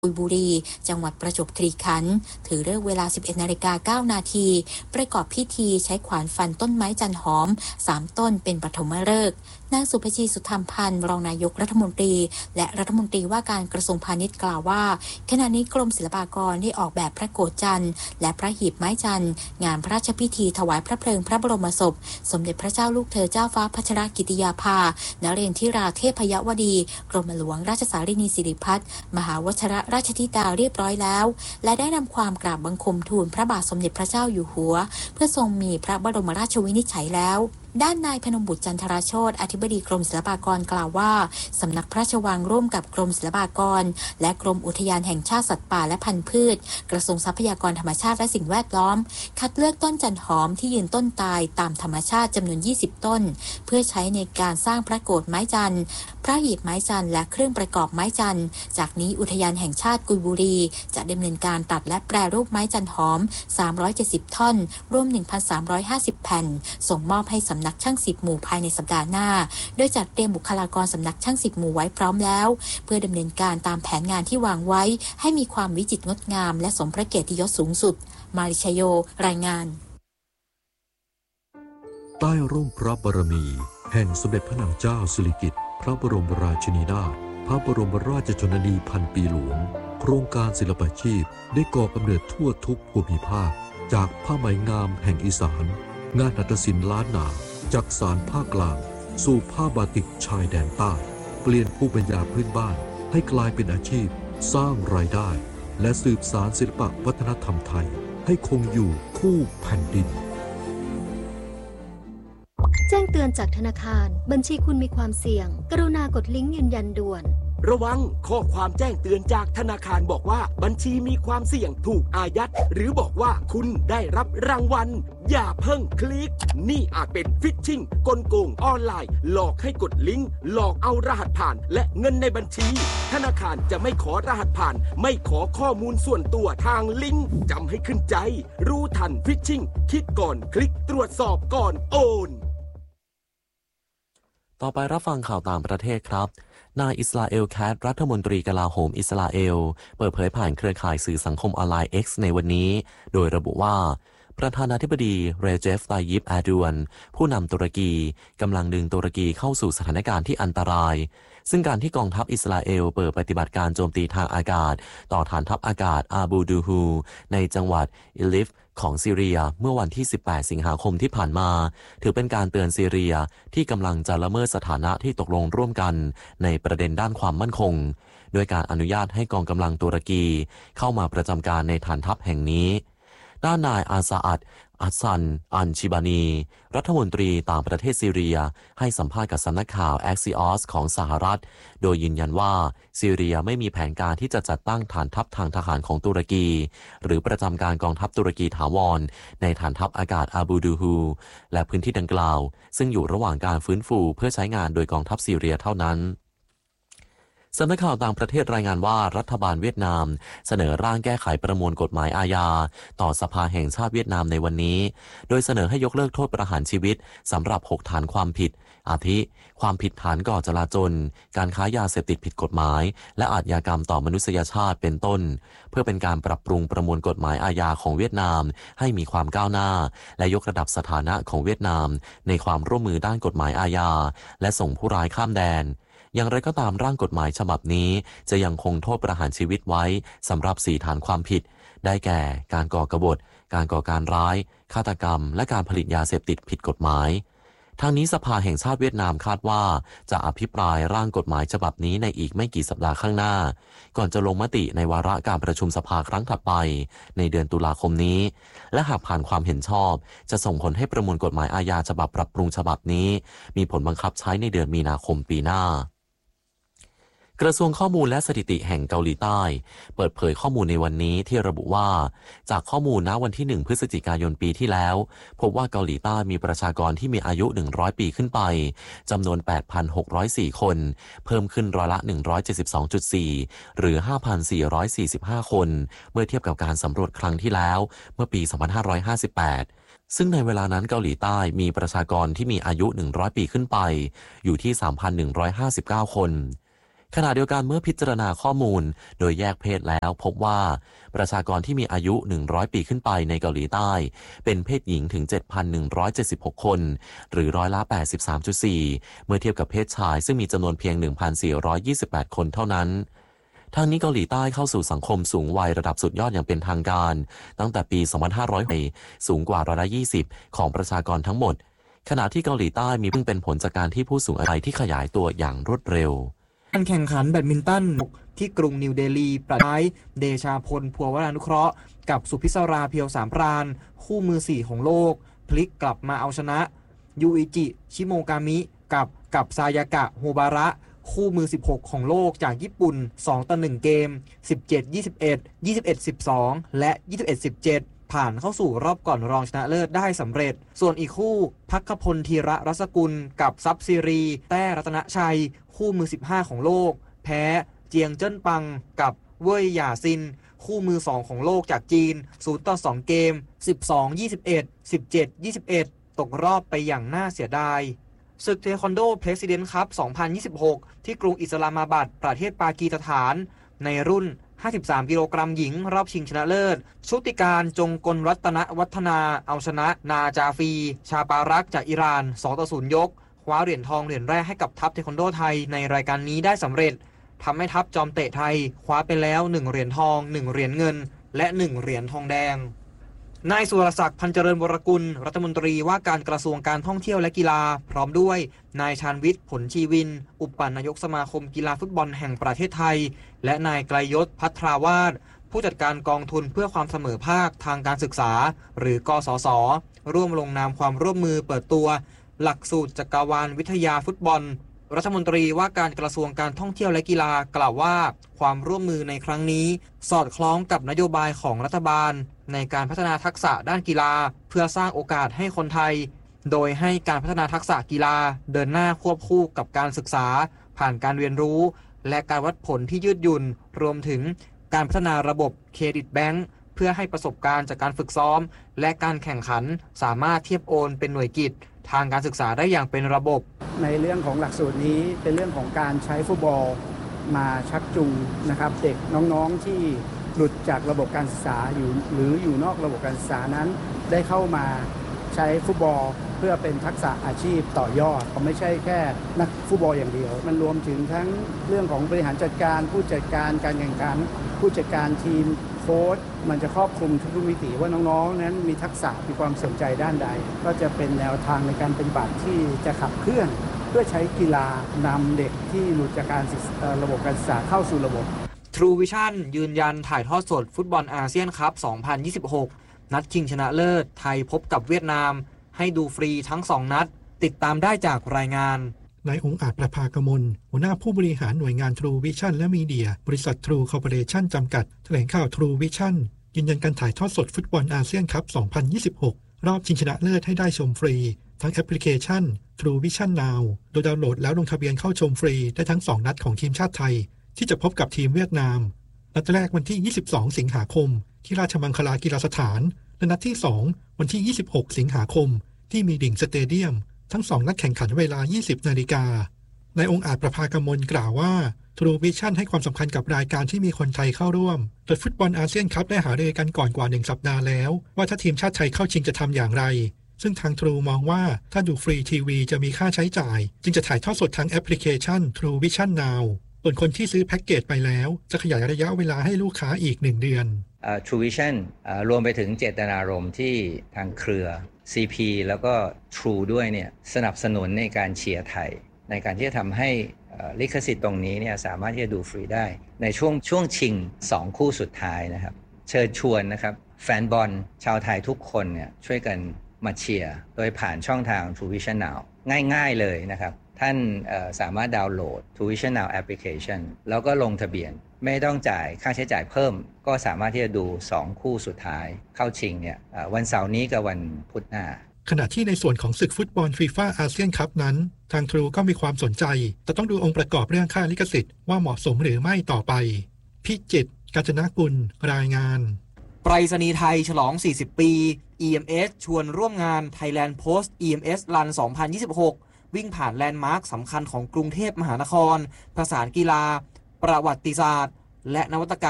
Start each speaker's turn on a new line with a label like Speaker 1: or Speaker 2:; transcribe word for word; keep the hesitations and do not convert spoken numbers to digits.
Speaker 1: กุยบุรีจังหวัดประจวบคีรีขันธ์ถือฤกษ์เวลา สิบเอ็ดนาฬิกาเก้านาทีประกอบพิธีใช้ขวานฟันต้นไม้จันหอมสามต้นเป็นปฐมฤกษ์นางสุภชีสุธรรมพันธ์รองนายกรัฐมนตรีและรัฐมนตรีว่าการกระทรวงพาณิชย์กล่าวว่าขณะนี้กรมศิลปากรได้ออกแบบพระโกฐจันทร์และพระหีบไม้จันทร์งานพระราชพิธีถวายพระเพลิงพระบรมศพสมเด็จพระเจ้าลูกเธอเจ้าฟ้าพัชรกิติยาภานเรศธิราเทพยวดีกรมหลวงราชสารินีสิริพัฒน์มหาวชิรราชธิดาเรียบร้อยแล้วและได้นำความกราบบังคมทูลพระบาทสมเด็จพระเจ้าอยู่หัวเพื่อทรงมีพระบรมราชวินิจฉัยแล้วด้านนายพนมบุตรจันทราโชติอธิบดีกรมศิลปากรกล่าวว่าสำนักพระราชวังร่วมกับกรมศิลปากรและกรมอุทยานแห่งชาติสัตว์ป่าและพันธุ์พืชกระทรวงทรัพยากรธรรมชาติและสิ่งแวดล้อมคัดเลือกต้นจันหอมที่ยืนต้นตายตามธรรมชาติจำนวนยี่สิบต้นเพื่อใช้ในการสร้างพระโกฐไม้จันทร์พระหีบไม้จันทร์และเครื่องประกอบไม้จันทร์จากนี้อุทยานแห่งชาติกุยบุรีจะดำเนินการตัดและแปรรูปไม้จันหอมสามร้อยเจ็ดสิบท่อนรวม หนึ่งพันสามร้อยห้าสิบ แผ่นส่งมอบให้สำนักช่างสิบหมู่ภายในสัปดาห์หน้าโดยจัดเตรียมบุคลากรสำนักช่างสิบหมู่ไว้พร้อมแล้วเพื่อดำเนินการตามแผนงานที่วางไว้ให้มีความวิจิตรงดงามและสมพระเกียรติยศสูงสุดมาริชโยรายงาน
Speaker 2: ใต้ร่มพระบารมีแห่งสมเด็จพระนางเจ้าสิริกิติ์พระบรมราชินีนาถพระบรมราชชนนีพันปีหลวงโครงการศิลปาชีพได้ก่อกำเนิดทั่วทุกภูมิภาคจากผ้าไหมงามแห่งอีสานงานหัตถศิลป์ล้านนาจากสารภาคกลางสู่ผ้าบาติกชายแดนใต้เปลี่ยนภูมิปัญญาพื้นบ้านให้กลายเป็นอาชีพสร้างรายได้และสืบสานศิลปวัฒนธรรมไทยให้คงอยู่คู่แผ่นดิน
Speaker 3: แจ้งเตือนจากธนาคารบัญชีคุณมีความเสี่ยงกรุณากดลิงก์ยืนยันด่วน
Speaker 4: ระวังข้อความแจ้งเตือนจากธนาคารบอกว่าบัญชีมีความเสี่ยงถูกอายัดหรือบอกว่าคุณได้รับรางวัลอย่าเพิ่งคลิกนี่อาจเป็นฟิชชิงกลโกงออนไลน์หลอกให้กดลิงก์หลอกเอารหัสผ่านและเงินในบัญชีธนาคารจะไม่ขอรหัสผ่านไม่ขอข้อมูลส่วนตัวทางลิงก์จำให้ขึ้นใจรู้ทันฟิชชิงคิดก่อนคลิกตรวจสอบก่อนโอน
Speaker 5: ต่อไปรับฟังข่าวต่างประเทศครับนายอิสราเอลแคทรัฐมนตรีกลาโหมอิสราเอลเปิดเผยผ่านเครือข่ายสื่อสังคมออนไลน์ X ในวันนี้โดยระบุว่าประธานาธิบดีเรเจฟ ไตยิป แอร์ดวนผู้นำตุรกีกำลังดึงตุรกีเข้าสู่สถานการณ์ที่อันตรายซึ่งการที่กองทัพอิสราเอลเปิดปฏิบัติการโจมตีทางอากาศต่อฐานทัพอากาศอาบูดูฮูในจังหวัดอิลิฟของซีเรียเมื่อวันที่สิบแปดสิงหาคมที่ผ่านมาถือเป็นการเตือนซีเรียที่กำลังจะละเมิดสถานะที่ตกลงร่วมกันในประเด็นด้านความมั่นคงด้วยการอนุญาตให้กองกำลังตุรกีเข้ามาประจำการในฐานทัพแห่งนี้ด้านนายอาซาอัดอัสซันอันชิบานีรัฐมนตรีต่างประเทศซีเรียให้สัมภาษณ์กับสำนักข่าว Axios ของสหรัฐโดยยืนยันว่าซีเรียไม่มีแผนการที่จะจัดตั้งฐานทัพทางทหารของตุรกีหรือประจำการกองทัพตุรกีถาวรในฐานทัพอากาศอาบูดูฮูและพื้นที่ดังกล่าวซึ่งอยู่ระหว่างการฟื้นฟูเพื่อใช้งานโดยกองทัพซีเรียเท่านั้นสำนักข่าวต่างประเทศรายงานว่ารัฐบาลเวียดนามเสนอร่างแก้ไขประมวลกฎหมายอาญาต่อสภาแห่งชาติเวียดนามในวันนี้โดยเสนอให้ยกเลิกโทษประหารชีวิตสำหรับหกฐานความผิดอาทิความผิดฐานก่อจลาจลการค้ายาเสพติดผิดกฎหมายและอาชญากรรมต่อมนุษยชาติเป็นต้นเพื่อเป็นการปรับปรุงประมวลกฎหมายอาญาของเวียดนามให้มีความก้าวหน้าและยกระดับสถานะของเวียดนามในความร่วมมือด้านกฎหมายอาญาและส่งผู้ร้ายข้ามแดนอย่างไรก็ตามร่างกฎหมายฉบับนี้จะยังคงโทษประหารชีวิตไว้สำหรับสี่ฐานความผิดได้แก่การก่อกบฏการก่อการร้ายฆาตกรรมและการผลิตยาเสพติดผิดกฎหมายทางนี้สภาแห่งชาติเวียดนามคาดว่าจะอภิปรายร่างกฎหมายฉบับนี้ในอีกไม่กี่สัปดาห์ข้างหน้าก่อนจะลงมติในวาระการประชุมสภาครั้งถัดไปในเดือนตุลาคมนี้และหากผ่านความเห็นชอบจะส่งผลให้ประมวลกฎหมายอาญาฉบับปรับปรุงฉบับนี้มีผลบังคับใช้ในเดือนมีนาคมปีหน้ากระทรวงข้อมูลและสถิติแห่งเกาหลีใต้เปิดเผยข้อมูลในวันนี้ที่ระบุว่าจากข้อมูลณวันที่หนึ่งพฤศจิกายนปีที่แล้วพบว่าเกาหลีใต้มีประชากรที่มีอายุหนึ่งร้อยปีขึ้นไปจำนวน แปดพันหกร้อยสี่ คนเพิ่มขึ้นร้อยละ หนึ่งร้อยเจ็ดสิบสองจุดสี่ หรือ ห้าพันสี่ร้อยสี่สิบห้า คนเมื่อเทียบกับการสำรวจครั้งที่แล้วเมื่อปี สองพันห้าร้อยห้าสิบแปดซึ่งในเวลานั้นเกาหลีใต้มีประชากรที่มีอายุหนึ่งร้อยปีขึ้นไปอยู่ที่ สามพันหนึ่งร้อยห้าสิบเก้า คนขณะเดียวกันเมื่อพิจารณาข้อมูลโดยแยกเพศแล้วพบว่าประชากรที่มีอายุหนึ่งร้อยปีขึ้นไปในเกาหลีใต้เป็นเพศหญิงถึง เจ็ดพันหนึ่งร้อยเจ็ดสิบหก คนหรือร้อยละ แปดสิบสามจุดสี่ เมื่อเทียบกับเพศชายซึ่งมีจำนวนเพียง หนึ่งพันสี่ร้อยยี่สิบแปด คนเท่านั้นทางนี้เกาหลีใต้เข้าสู่สังคมสูงวัยระดับสุดยอดอย่างเป็นทางการตั้งแต่ปี สองพันห้าร้อย สูงกว่าร้อยละ ยี่สิบ ของประชากรทั้งหมดขณะที่เกาหลีใต้มีเพิ่งเป็นผลจากการที่ผู้สูงอายุที่ขยายตัวอย่างรวดเร็ว
Speaker 6: การแข่งขันแบดมินตันที่กรุงนิวเดลีประท้ายเดชาพลพัววรานุเคราะห์กับสุพิศราเพียวสามปราณคู่มือสี่ของโลกพลิกกลับมาเอาชนะยูอิจิชิโมกามิกับกับซายากะโฮบาระคู่มือสิบหกของโลกจากญี่ปุ่นสองต่อหนึ่งเกม สิบเจ็ด ยี่สิบเอ็ด ยี่สิบเอ็ด สิบสอง และ ยี่สิบเอ็ด สิบเจ็ด ผ่านเข้าสู่รอบก่อนรองชนะเลิศได้สำเร็จส่วนอีกคู่ภัคพลธีระรัศกุลกับซับซีรีแต้รัตนชัยคู่มือสิบห้าของโลกแพ้เจียงเจิ้นปังกับเว่ยหย่าซินคู่มือสองของโลกจากจีนศูนย์ต่อสองเกม สิบสอง ยี่สิบเอ็ด สิบเจ็ด ยี่สิบเอ็ด ตกรอบไปอย่างน่าเสียดายศึกเทควันโดเพรสิดเนนต์คัพ สองพันยี่สิบหก ที่กรุงอิสลามาบัดประเทศปากีสถานในรุ่นห้าสิบสามกิโลกรัมหญิงรอบชิงชนะเลิศชุติการจงกลรัตนวัฒนาเอาชนะนาจาฟีชาปารักจากอิหร่าน สองต่อศูนย์ ยกคว้าเหรียญทองเหรียญแรกให้กับทัพเทควันโดไทยในรายการนี้ได้สำเร็จทำให้ทัพจอมเตะไทยคว้าไปแล้วหนึ่งเหรียญทองหนึ่งเหรียญเงินและหนึ่งเหรียญทองแดงนายสุรศักดิ์พันเจริญวรกุลรัฐมนตรีว่าการกระทรวงการท่องเที่ยวและกีฬาพร้อมด้วยนายชาญวิทย์ผลชีวินอุปนายกสมาคมกีฬาฟุตบอลแห่งประเทศไทยและนายไกลยศพัทราวาสผู้จัดการกองทุนเพื่อความเสมอภาคทางการศึกษาหรือกสศร่วมลงนามความร่วมมือเปิดตัวหลักสูตรจักรวาลวิทยาฟุตบอลรัฐมนตรีว่าการกระทรวงการท่องเที่ยวและกีฬากล่าวว่าความร่วมมือในครั้งนี้สอดคล้องกับนโยบายของรัฐบาลในการพัฒนาทักษะด้านกีฬาเพื่อสร้างโอกาสให้คนไทยโดยให้การพัฒนาทักษะกีฬาเดินหน้าควบคู่กับการศึกษาผ่านการเรียนรู้และการวัดผลที่ยืดหยุ่นรวมถึงการพัฒนาระบบเครดิตแบงก์เพื่อให้ประสบการณ์จากการฝึกซ้อมและการแข่งขันสามารถเทียบโอนเป็นหน่วยกิจทางการศึกษาได้อย่างเป็นระบบ
Speaker 7: ในเรื่องของหลักสูตรนี้เป็นเรื่องของการใช้ฟุตบอลมาชักจูงนะครับเด็กน้องๆที่หลุดจากระบบการศึกษาอยู่หรืออยู่นอกระบบการศึกษานั้นได้เข้ามาใช้ฟุตบอลเพื่อเป็นทักษะอาชีพต่อยอดไม่ใช่แค่นักฟุตบอลอย่างเดียวมันรวมถึงทั้งเรื่องของบริหารจัดการผู้จัดการการแข่งขันผู้จัดการทีมโค้ชมันจะครอบคลุมทุกมิติว่าน้องๆนั้นมีทักษะมีความสนใจด้านใดก็จะเป็นแนวทางในการปฏิบัติที่จะขับเคลื่อนเพื่อใช้กีฬานำเด็กที่หลุดจากการระบบการศึกษาเข้าสู่ระบบ
Speaker 6: True Vision ยืนยันถ่ายทอดสดฟุตบอลอาเซียนคัพ สองพันยี่สิบหก นัดชิงชนะเลิศไทยพบกับเวียดนามให้ดูฟรีทั้งสองนัดติดตามได้จากรายงาน
Speaker 8: นายองค์อาจประภากมลหัวหน้าผู้บริหารหน่วยงาน True Vision และมีเดียบริษัท True Corporation จำกัดแถลงข่าว True Vision ยืนยันการถ่ายทอดสดฟุตบอลอาเซียนคัพ สองพันยี่สิบหก รอบชิงชนะเลิศให้ได้ชมฟรีทั้งแอปพลิเคชัน True Vision Now โดยดาวน์โหลดแล้วลงทะเบียนเข้าชมฟรีได้ทั้งสองนัดของทีมชาติไทยที่จะพบกับทีมเวียดนามนัดแรกวันที่ยี่สิบสองสิงหาคมที่ราชมังคลากีฬาสถานและนัดที่สองวันที่ยี่สิบหกสิงหาคมที่มีดิ่งสเตเดียมทั้งสองนัดแข่งขันเวลา ยี่สิบนาฬิกานายองค์อาจประภากมลกล่าวว่า True Vision ให้ความสำคัญกับรายการที่มีคนไทยเข้าร่วมโดยฟุตบอลอาเซียนคัพได้หารือกันก่อนกว่าหนึ่งสัปดาห์แล้วว่าถ้าทีมชาติไทยเข้าชิงจะทำอย่างไรซึ่งทาง True มองว่าถ้าดูฟรีทีวีจะมีค่าใช้จ่ายจึงจะถ่ายทอดสดทางแอปพลิเคชัน True Vision Now ส่วนคนที่ซื้อแพ็กเกจไปแล้วจะขยายระยะเวลาให้ลูกค้าอีกหนึ่งเดือน
Speaker 9: uh, True Vision uh, รวมไปถึงเจตนารมณ์ที่ทางเครือ ซี พี แล้วก็ True ด้วยเนี่ยสนับสนุนในการเชียร์ไทยในการที่จะทำให้ลิขสิทธิ์ตรงนี้เนี่ยสามารถที่จะดูฟรีได้ในช่วงช่วงชิงสองคู่สุดท้ายนะครับเชิญชวนนะครับแฟนบอลชาวไทยทุกคนเนี่ยช่วยกันมาเชียร์โดยผ่านช่องทาง True Vision Now ง่ายๆเลยนะครับท่านสามารถดาวน์โหลด True Vision Now Application แล้วก็ลงทะเบียนไม่ต้องจ่ายค่าใช้จ่ายเพิ่มก็สามารถที่จะดูสองคู่สุดท้ายเข้าชิงเนี่ยวันเสาร์นี้กับวันพุธหน้า
Speaker 8: ขณะที่ในส่วนของศึกฟุตบอลฟีฟ่าอาเซียนคัพนั้นทาง True ก็มีความสนใจแต่ต้องดูองค์ประกอบเรื่องค่าลิขสิทธิ์ว่าเหมาะสมหรือไม่ต่อไปพิจิตร กาญจนกุลรายงาน
Speaker 6: ไปรษณีย์ไทยฉลองสี่สิบปี อี เอ็ม เอส ชวนร่วมงาน Thailand Post อี เอ็ม เอส Run สองพันยี่สิบหกวิ่งผ่านแลนด์มาร์คสำคัญของกรุงเทพมหานครผสานกีฬาประวัติศาสตร์และนวัตกรรม